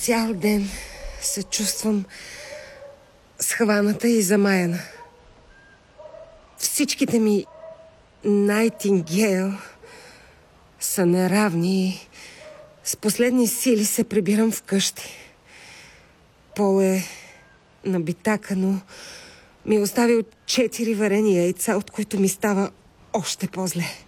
Цял ден се чувствам схваната и замаяна. Всичките ми Найтингейл са неравни и с последни сили се прибирам вкъщи. Пол е на битака, но ми е оставил 4 варени яйца, от които ми става още по-зле.